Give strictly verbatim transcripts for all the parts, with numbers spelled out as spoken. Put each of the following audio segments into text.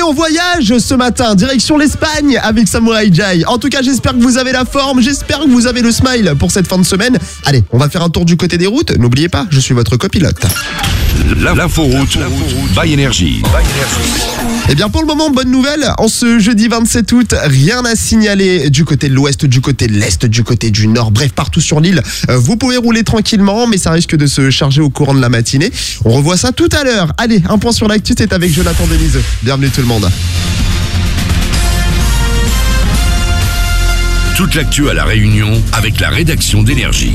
en voyage ce matin, direction l'Espagne avec Samurai Jai. En tout cas, j'espère que vous avez la forme, j'espère que vous avez le smile pour cette fin de semaine. Allez, on va faire un tour du côté des routes. N'oubliez pas, je suis votre copilote. L'inforoute by Énergie. Eh bien pour le moment, bonne nouvelle, en ce jeudi vingt-sept août, rien à signaler du côté de l'ouest, du côté de l'est, du côté du nord, bref partout sur l'île. Vous pouvez rouler tranquillement, mais ça risque de se charger au courant de la matinée. On revoit ça tout à l'heure. Allez, un point sur l'actu, c'est avec Jonathan Deniseux. Bienvenue tout le monde. Toute l'actu à La Réunion avec la rédaction d'Énergie.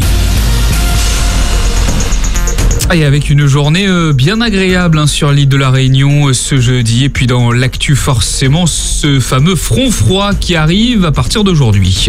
Et avec une journée bien agréable hein, sur l'île de la Réunion ce jeudi. Et puis dans l'actu, forcément, ce fameux front froid qui arrive à partir d'aujourd'hui.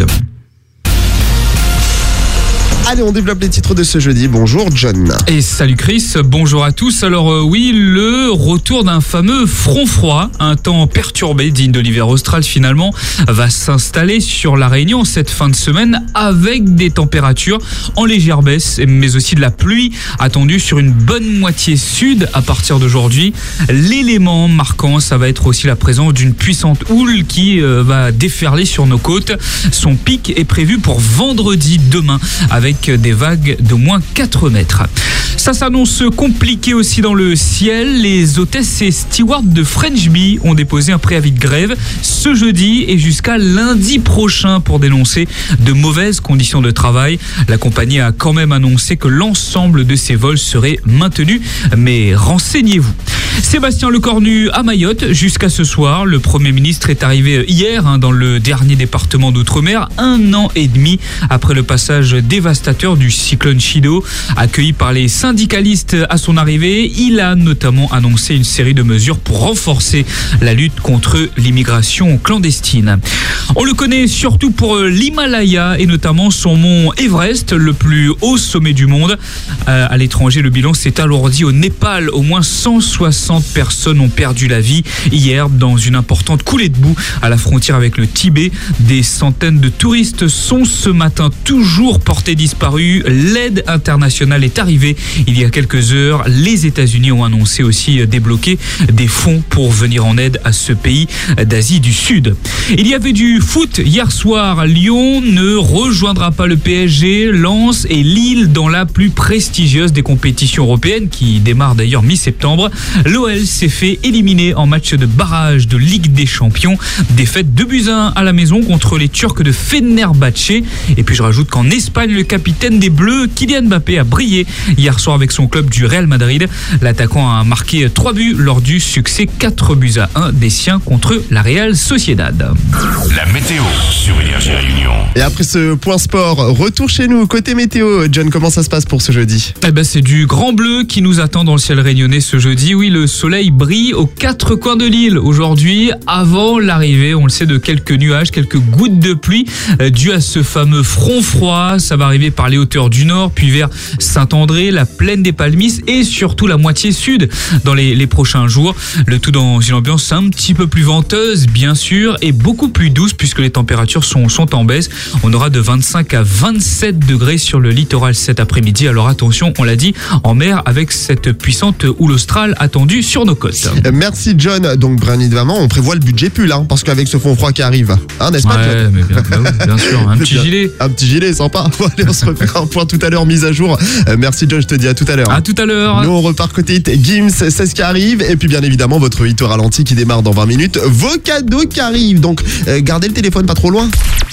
Allez, on développe les titres de ce jeudi. Bonjour John. Et salut Chris, bonjour à tous. Alors euh, oui, le retour d'un fameux front froid, un temps perturbé digne de l'hiver austral finalement, va s'installer sur la Réunion cette fin de semaine avec des températures en légère baisse, mais aussi de la pluie attendue sur une bonne moitié sud à partir d'aujourd'hui. L'élément marquant, ça va être aussi la présence d'une puissante houle qui euh, va déferler sur nos côtes. Son pic est prévu pour vendredi demain avec des vagues d'au moins quatre mètres. Ça s'annonce compliqué aussi dans le ciel. Les hôtesses et stewards de French Bee ont déposé un préavis de grève ce jeudi et jusqu'à lundi prochain pour dénoncer de mauvaises conditions de travail. La compagnie a quand même annoncé que l'ensemble de ses vols serait maintenu, mais renseignez-vous. Sébastien Lecornu à Mayotte jusqu'à ce soir. Le Premier ministre est arrivé hier hein, dans le dernier département d'outre-mer, un an et demi après le passage dévastateur du cyclone Chido. Accueilli par les syndicalistes à son arrivée, il a notamment annoncé une série de mesures pour renforcer la lutte contre l'immigration clandestine. On le connaît surtout pour l'Himalaya et notamment son mont Everest, le plus haut sommet du monde. Euh, à l'étranger, le bilan s'est alourdi au Népal. Au moins cent soixante personnes ont perdu la vie hier dans une importante coulée de boue à la frontière avec le Tibet. Des centaines de touristes sont ce matin toujours portés disparus. L'aide internationale est arrivée il y a quelques heures. Les États-Unis ont annoncé aussi débloquer des fonds pour venir en aide à ce pays d'Asie du Sud. Il y avait du foot hier soir. Lyon ne rejoindra pas le P S G, Lens et Lille dans la plus prestigieuse des compétitions européennes qui démarre d'ailleurs mi-septembre. L'O L s'est fait éliminer en match de barrage de Ligue des Champions. Défaite deux buts à un à la maison contre les Turcs de Fenerbahçe. Et puis je rajoute qu'en Espagne, le capitaine des Bleus, Kylian Mbappé, a brillé hier soir avec son club du Real Madrid. L'attaquant a marqué trois buts lors du succès quatre buts à un des siens contre la Real Sociedad. La météo sur Énergie Réunion. Et après ce point sport, retour chez nous, côté météo. John, comment ça se passe pour ce jeudi ? Eh ben, c'est du grand bleu qui nous attend dans le ciel réunionnais ce jeudi. Oui, le soleil brille aux quatre coins de l'île aujourd'hui, avant l'arrivée, on le sait, de quelques nuages, quelques gouttes de pluie euh, dues à ce fameux front froid. Ça va arriver par les hauteurs du nord, puis vers Saint-André, la plaine des Palmistes et surtout la moitié sud dans les, les prochains jours. Le tout dans une ambiance un petit peu plus venteuse, bien sûr, et beaucoup plus douce puisque les températures sont, sont en baisse. On aura de vingt-cinq à vingt-sept degrés sur le littoral cet après-midi. Alors attention, on l'a dit, en mer avec cette puissante houle australe attendue sur nos côtes. Merci John. Donc bien évidemment, on prévoit le budget pull, hein, parce qu'avec ce fond froid qui arrive, hein, n'est-ce pas? Ouais, mais bien, bah oui, bien sûr, un petit bien, gilet. Un petit gilet, sympa. Allez, on se refait un point tout à l'heure, mise à jour. Euh, merci John, je te dis à tout à l'heure. À tout à l'heure. Nous on repart côté hit, Gims, c'est ce qui arrive. Et puis bien évidemment, votre hit au ralenti qui démarre dans vingt minutes. Vos cadeaux qui arrivent. Donc euh, gardez le téléphone pas trop loin.